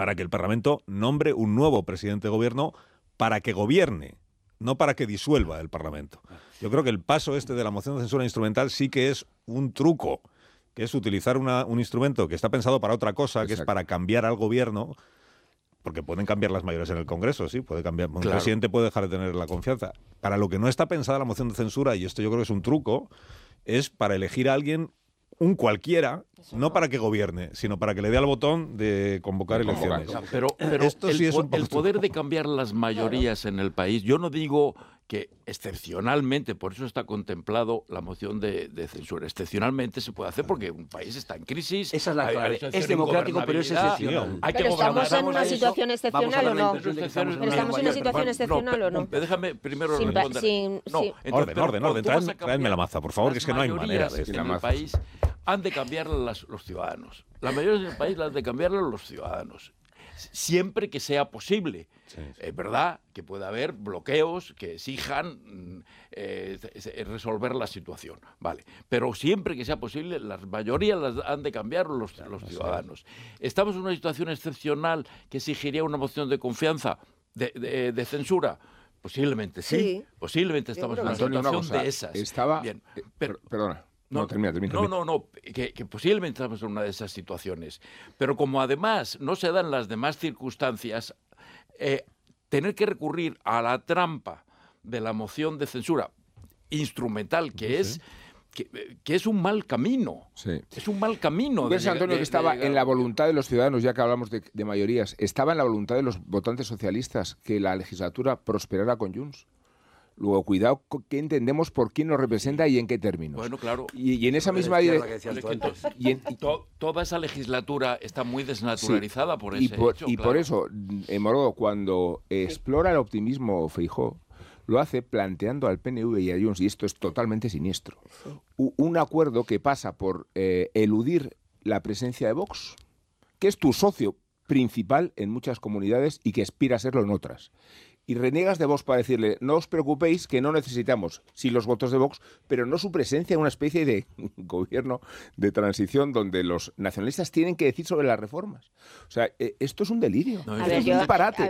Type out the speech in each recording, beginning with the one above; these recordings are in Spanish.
para que el Parlamento nombre un nuevo presidente de gobierno para que gobierne, no para que disuelva el Parlamento. Yo creo que el paso de la moción de censura instrumental sí que es un truco, que es utilizar un instrumento que está pensado para otra cosa, que es para cambiar al gobierno, porque pueden cambiar las mayorías en el Congreso, sí, puede cambiar. Un presidente puede dejar de tener la confianza. Para lo que no está pensada la moción de censura, y esto yo creo que es un truco, es para elegir a alguien, un cualquiera, no para que gobierne, sino para que le dé al botón de convocar elecciones. Pero esto sí es un poco el poder de cambiar las mayorías en el país, yo no digo que excepcionalmente, por eso está contemplado la moción de censura, excepcionalmente se puede hacer porque un país está en crisis. Esa es la clave. Es democrático, pero es excepcional. ¿Pero estamos en una situación excepcional o no? ¿Pero estamos en una situación excepcional o no? Déjame primero responder. Orden. Traedme la maza, por favor, que es que no hay manera de en el país han de cambiarlas los ciudadanos. Las mayorías del país las han de cambiarlas los ciudadanos. Siempre que sea posible. Es verdad que puede haber bloqueos que exijan resolver la situación, vale. Pero siempre que sea posible, las mayorías las han de cambiar los ciudadanos. ¿Estamos en una situación excepcional que exigiría una moción de confianza, de censura? Posiblemente sí. Posiblemente estamos en una situación de esas. Bien, perdona. Termina. No, que posiblemente estamos en una de esas situaciones. Pero como además no se dan las demás circunstancias, tener que recurrir a la trampa de la moción de censura instrumental, que es un mal camino. Sí. Es un mal camino. ¿Ves, Antonio, que estaba en la voluntad de los ciudadanos, ya que hablamos de mayorías, estaba en la voluntad de los votantes socialistas que la legislatura prosperara con Junts? Luego, cuidado, ¿qué entendemos por quién nos representa y en qué términos? Bueno, claro. Y en esa misma dirección... Toda esa legislatura está muy desnaturalizada por ese hecho. Y por eso, Morodo, cuando explora el optimismo Feijóo, lo hace planteando al PNV y a Junts, y esto es totalmente siniestro, un acuerdo que pasa por eludir la presencia de Vox, que es tu socio principal en muchas comunidades y que aspira a serlo en otras. Y reniegas de Vox para decirle, no os preocupéis que no necesitamos, sí, los votos de Vox, pero no su presencia en una especie de gobierno de transición donde los nacionalistas tienen que decir sobre las reformas. O sea, esto es un delirio, es un disparate.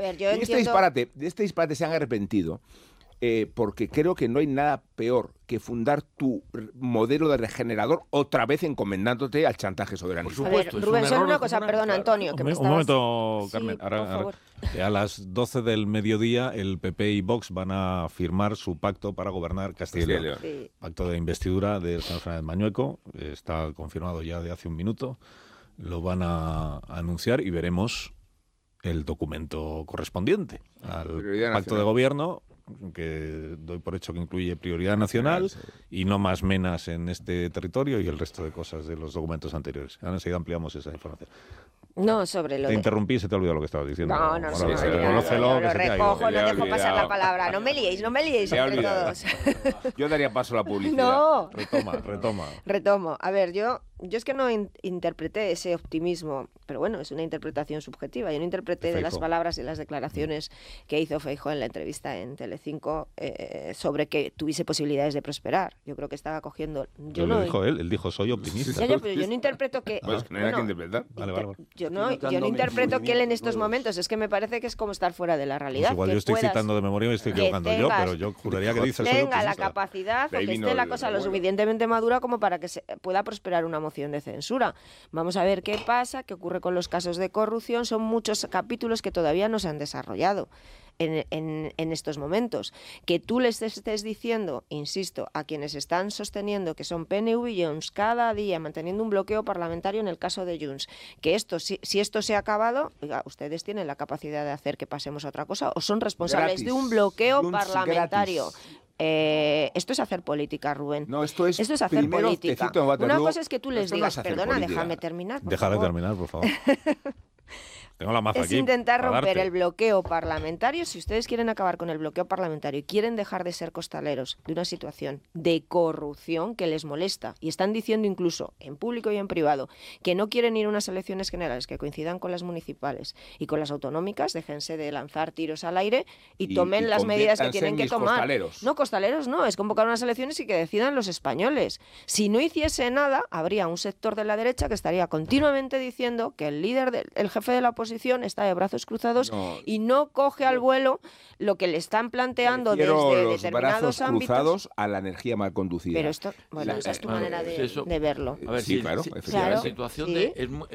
De este disparate se han arrepentido. Porque creo que no hay nada peor que fundar tu modelo de regenerador otra vez encomendándote al chantaje soberanista. Por supuesto, Rubén, solo una cosa, perdona, Antonio. Que un momento, Carmen. Ahora, a las 12 del mediodía el PP y Vox van a firmar su pacto para gobernar Castilla y León. Sí. Pacto de investidura del señor Fernández Mañueco. Está confirmado ya de hace un minuto. Lo van a anunciar y veremos el documento correspondiente al pacto de gobierno, que doy por hecho que incluye prioridad nacional y no más menas en este territorio y el resto de cosas de los documentos anteriores. Ahora enseguida ampliamos esa información. No, sobre lo Te interrumpí y se te olvidó lo que estabas diciendo. No, lo recojo, no dejo pasar la palabra. No me liéis entre todos. Yo daría paso a la publicidad. No. Retomo. A ver, yo es que no interpreté ese optimismo, pero bueno, es una interpretación subjetiva. Yo no interpreté de las palabras y las declaraciones que hizo Feijóo en la entrevista en Telecinco sobre que tuviese posibilidades de prosperar. Yo creo que estaba cogiendo... Lo dijo él dijo soy optimista. Ya, pero yo no interpreto que... Pues no hay nada que interpretar. Vale. Yo no interpreto que él en estos momentos, es que me parece que es como estar fuera de la realidad. Pues igual yo estoy citando de memoria y me estoy equivocando yo, pero yo juraría que dice tenga la capacidad o que esté la cosa lo suficientemente madura como para que se pueda prosperar una moción de censura. Vamos a ver qué pasa, qué ocurre con los casos de corrupción. Son muchos capítulos que todavía no se han desarrollado en estos momentos. Que tú les estés diciendo, insisto, a quienes están sosteniendo que son PNV y Junts cada día manteniendo un bloqueo parlamentario en el caso de Junts, que esto si esto se ha acabado, oiga, ustedes tienen la capacidad de hacer que pasemos a otra cosa o son responsables de un bloqueo parlamentario. Esto es hacer política, Rubén. No, esto es hacer política. Una cosa es que tú les digas, perdona, déjame terminar. Déjame terminar, por favor. Tengo la maza es aquí intentar romper el bloqueo parlamentario. Si ustedes quieren acabar con el bloqueo parlamentario y quieren dejar de ser costaleros de una situación de corrupción que les molesta, y están diciendo incluso en público y en privado que no quieren ir a unas elecciones generales que coincidan con las municipales y con las autonómicas, déjense de lanzar tiros al aire y tomen las medidas que tienen que tomar. Costaleros. No, costaleros no, es convocar unas elecciones y que decidan los españoles. Si no hiciese nada, habría un sector de la derecha que estaría continuamente diciendo que el líder, el jefe de la oposición oposición está de brazos cruzados y no coge al vuelo lo que le están planteando desde los determinados brazos ámbitos. Cruzados a la energía mal conducida. Pero esto, bueno, esa es tu manera de verlo. A ver, sí, claro, la efectivamente. situación Sí. de